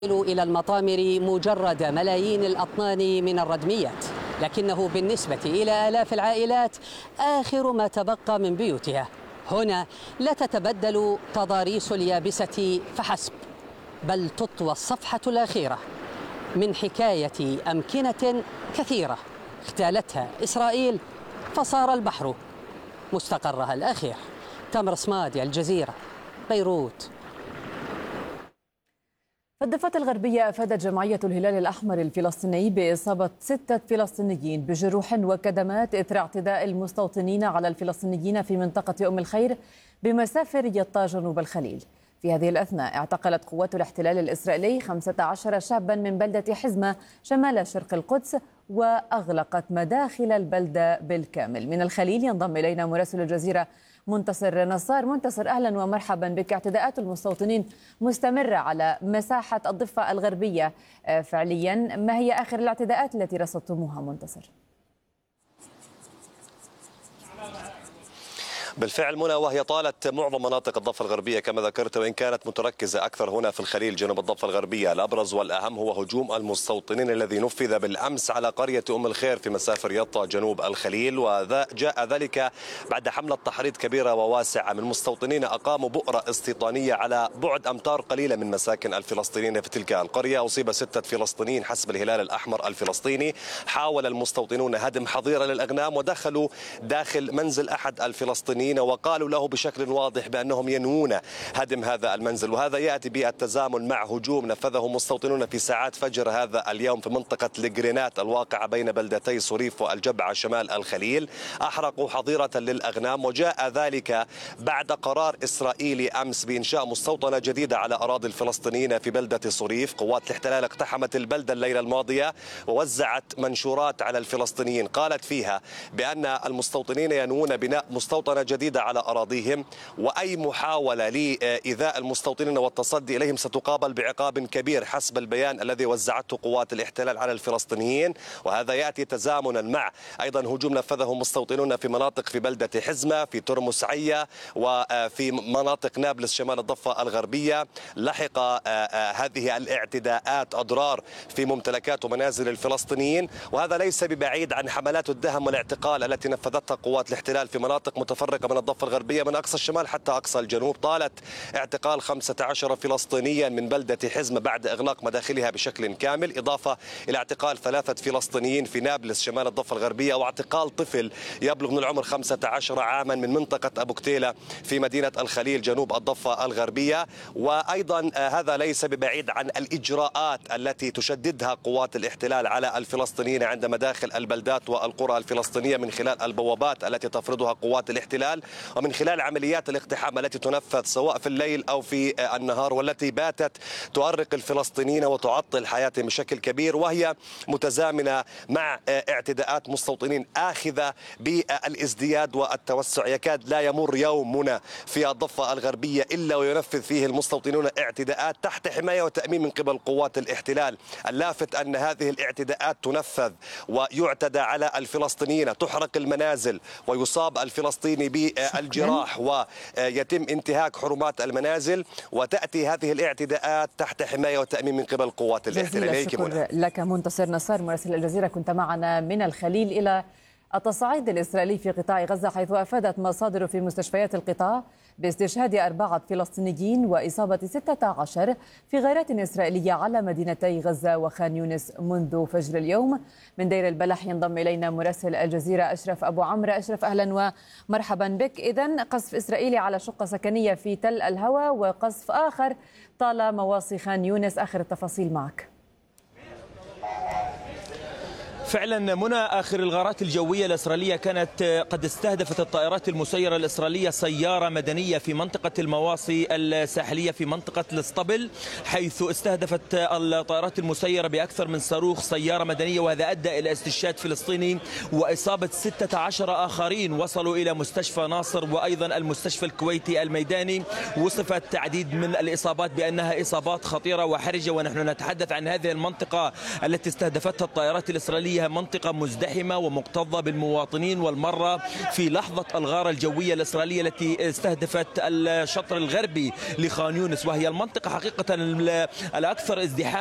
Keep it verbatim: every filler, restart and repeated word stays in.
إلى المطامر مجرد ملايين الأطنان من الردميات، لكنه بالنسبة إلى آلاف العائلات آخر ما تبقى من بيوتها. هنا لا تتبدل تضاريس اليابسة فحسب، بل تطوى الصفحة الأخيرة من حكاية أمكنة كثيرة اغتالتها إسرائيل فصار البحر مستقرها الأخير. تامر صمادي، الجزيرة، بيروت. في الضفة الغربية أفادت جمعية الهلال الأحمر الفلسطيني بإصابة ستة فلسطينيين بجروح وكدمات إثر اعتداء المستوطنين على الفلسطينيين في منطقة أم الخير بمسافر يطا جنوب الخليل. في هذه الأثناء اعتقلت قوات الاحتلال الإسرائيلي خمسة عشر شابا من بلدة حزمة شمال شرق القدس وأغلقت مداخل البلدة بالكامل. من الخليل ينضم إلينا مراسل الجزيرة منتصر نصار. منتصر، أهلا ومرحبا بك. اعتداءات المستوطنين مستمرة على مساحة الضفة الغربية فعليا، ما هي آخر الاعتداءات التي رصدتموها منتصر؟ بالفعل منى، وهي طالت معظم مناطق الضفة الغربية كما ذكرت، وإن كانت متركزة أكثر هنا في الخليل جنوب الضفة الغربية. الأبرز والأهم هو هجوم المستوطنين الذي نفذ بالأمس على قرية أم الخير في مسافر يطا جنوب الخليل، وجاء ذلك بعد حملة تحريض كبيرة وواسعة من مستوطنين أقاموا بؤرة استيطانية على بعد أمتار قليلة من مساكن الفلسطينيين في تلك القرية. أصيب ستة فلسطينيين حسب الهلال الأحمر الفلسطيني. حاول المستوطنون هدم حظيرة للأغنام ودخلوا داخل منزل أحد الفلسطينيين وقالوا له بشكل واضح بأنهم ينوون هدم هذا المنزل، وهذا يأتي بالتزامن مع هجوم نفذه مستوطنون في ساعات فجر هذا اليوم في منطقة الجرينات الواقعة بين بلدتي صريف والجبعة شمال الخليل. أحرقوا حظيرة للأغنام، وجاء ذلك بعد قرار إسرائيلي أمس بإنشاء مستوطنة جديدة على أراضي الفلسطينيين في بلدة صريف. قوات الاحتلال اقتحمت البلدة الليلة الماضية ووزعت منشورات على الفلسطينيين قالت فيها بأن المستوطنين ينوون بناء مستوطنة جديدة على أراضيهم، وأي محاولة لإيذاء المستوطنين والتصدي إليهم ستقابل بعقاب كبير حسب البيان الذي وزعته قوات الاحتلال على الفلسطينيين. وهذا يأتي تزامنا مع أيضا هجوم نفذه مستوطنون في مناطق في بلدة حزمة، في ترمس عية، وفي مناطق نابلس شمال الضفة الغربية. لحق هذه الاعتداءات أضرار في ممتلكات ومنازل الفلسطينيين، وهذا ليس ببعيد عن حملات الدهم والاعتقال التي نفذتها قوات الاحتلال في مناطق متفرقة من الضفة الغربية من أقصى الشمال حتى أقصى الجنوب. طالت اعتقال خمسة عشر فلسطينيا من بلدة حزمة بعد إغلاق مداخلها بشكل كامل، إضافة إلى اعتقال ثلاثة فلسطينيين في نابلس شمال الضفة الغربية، واعتقال طفل يبلغ من العمر خمسة عشر عاما من منطقة أبو كتيلة في مدينة الخليل جنوب الضفة الغربية. وأيضا هذا ليس ببعيد عن الإجراءات التي تشددها قوات الاحتلال على الفلسطينيين عند مداخل البلدات والقرى الفلسطينية من خلال البوابات التي تفرضها قوات الاحتلال، ومن خلال عمليات الاقتحام التي تنفذ سواء في الليل أو في النهار، والتي باتت تؤرق الفلسطينيين وتعطل حياتهم بشكل كبير، وهي متزامنة مع اعتداءات مستوطنين آخذة بالازدياد والتوسع. يكاد لا يمر يومنا في الضفة الغربية إلا وينفذ فيه المستوطنون اعتداءات تحت حماية وتأمين من قبل قوات الاحتلال. اللافت أن هذه الاعتداءات تنفذ ويعتدى على الفلسطينيين، تحرق المنازل ويصاب الفلسطيني بالجراح ويتم انتهاك حرمات المنازل، وتأتي هذه الاعتداءات تحت حماية وتأمين من قبل قوات الاحتلال. شكرا لك منتصر نصار مراسل الجزيرة، كنت معنا من الخليل. إلى التصعيد الإسرائيلي في قطاع غزة، حيث أفادت مصادر في مستشفيات القطاع باستشهاد أربعة فلسطينيين وإصابة ستة عشر في غارات إسرائيلية على مدينتي غزة وخان يونس منذ فجر اليوم. من دير البلح ينضم إلينا مراسل الجزيرة أشرف أبو عمرو. أشرف، أهلا ومرحبا بك. إذن قصف إسرائيلي على شقة سكنية في تل الهوى وقصف آخر طال مواصي خان يونس، آخر التفاصيل معك. فعلا منى، آخر الغارات الجوية الإسرائيلية كانت قد استهدفت الطائرات المسيرة الإسرائيلية سيارة مدنية في منطقة المواصي الساحلية في منطقة الاسطبل، حيث استهدفت الطائرات المسيرة بأكثر من صاروخ سيارة مدنية، وهذا أدى إلى استشهاد فلسطيني وإصابة ستة عشر آخرين. وصلوا إلى مستشفى ناصر وأيضا المستشفى الكويتي الميداني. وصفت عديد من الإصابات بأنها إصابات خطيرة وحرجة، ونحن نتحدث عن هذه المنطقة التي استهدفتها الطائرات الإسرائيلية فيها منطقة مزدحمة ومكتظة بالمواطنين، والمرة في لحظة الغارة الجوية الإسرائيلية التي استهدفت الشطر الغربي لخان يونس، وهي المنطقة حقيقة الأكثر ازدحاما